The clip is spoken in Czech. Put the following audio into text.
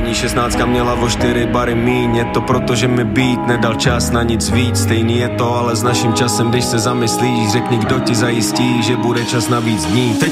Paní 16 měla o 4 bary míň. Je to proto, že mi beat nedal čas na nic víc. Stejný je to ale s naším časem, když se zamyslíš. Řekni, kdo ti zajistí, že bude čas na víc dní.